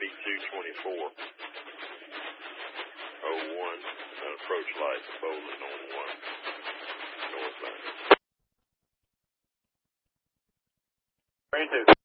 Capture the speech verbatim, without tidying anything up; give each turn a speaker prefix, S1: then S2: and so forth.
S1: B two twenty-four oh one, an approach light, Bowling on one, northbound.
S2: Three two.